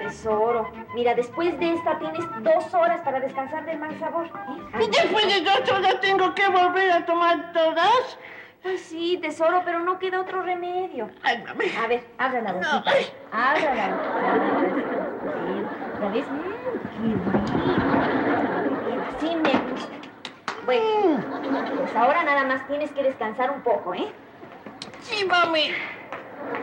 tesoro. Mira, después de esta tienes 2 horas para descansar del mal sabor. ¿Y después de 2 horas tengo que volver a tomar todas? Pues sí, tesoro, pero no queda otro remedio. Ay, mami. A ver, abra la boquita. Abra la boquita. ¿Ya ves? ¡Qué rico! Así me gusta. Bueno, pues ahora nada más tienes que descansar un poco, ¿eh? Sí, mami.